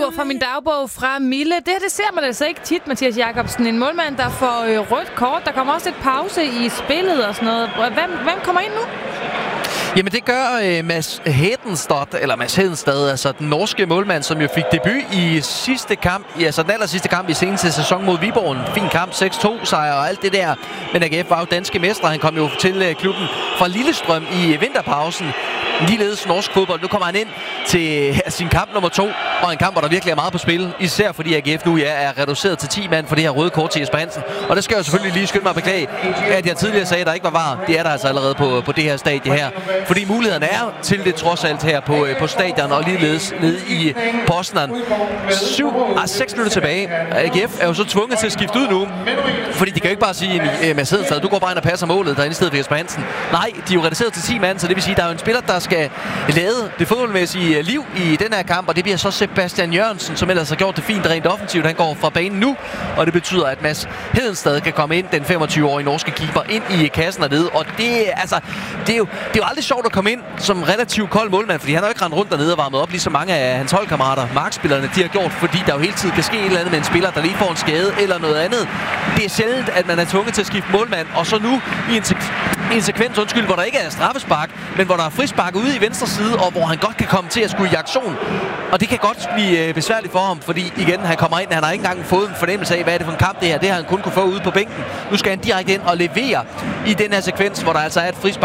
skriver fra min dagbog fra Mille. Det her, det ser man altså ikke tit, Mathias Jakobsen. En målmand, der får rødt kort. Der kommer også et pause i spillet og sådan noget. Hvem kommer ind nu? Jamen det gør Mads Hedenstad, altså den norske målmand, som jo fik debut i sidste kamp, altså den aller sidste kamp i seneste sæson mod Viborg. En fin kamp, 6-2 sejr og alt det der. Men AGF var jo danske mestre. Han kom jo til klubben fra Lillestrøm i vinterpausen. Ligeledes norsk fodbold. Nu kommer han ind til sin kamp nummer 2, og en kamp, hvor der virkelig er meget på spil. Især fordi AGF nu er reduceret til 10 mand for det her røde kort til Jesper Hansen. Og det skal jeg selvfølgelig lige skynde mig at beklage, at jeg tidligere sagde, at der ikke var VAR. Det er der altså allerede på det her stadie her. Fordi muligheden er til det trods alt her på stadion og ligeledes nede i Poznan. 6 minutter tilbage. AGF er jo så tvunget til at skifte ud nu. Fordi de kan jo ikke bare sige, Mads Hedenstad, du går bare ind og passer målet derinde i stedet for Jesper Hansen. Nej, de er jo reduceret til 10 mand, så det vil sige, at der er jo en spiller, der skal lade det fodboldmæssige liv i den her kamp, og det bliver så Sebastian Jørgensen, som ellers har gjort det fint rent offensivt. Han går fra banen nu, og det betyder, at Mads Hedenstad kan komme ind, den 25-årige norske keeper, ind i kassen dernede. Og det er jo aldrig sjovt at komme ind som relativt kold målmand, fordi han har jo ikke rendt rundt dernede og varmet op, ligesom mange af hans holdkammerater, markspillerne, de har gjort, fordi der jo hele tiden kan ske et eller andet med en spiller, der lige får en skade eller noget andet. Det er sjældent, at man er tvunget til at skifte målmand, og så nu i en sekvens, hvor der ikke er straffespark, men hvor der er frispark ude i venstre side, og hvor han godt kan komme til at skulle i aktion. Og det kan godt blive besværligt for ham, fordi igen, han kommer ind, han har ikke engang fået en fornemmelse af, hvad er det for en kamp det her. Det har han kun kunne få ude på bænken. Nu skal han direkte ind og levere i den her sekvens, hvor der altså er et frispark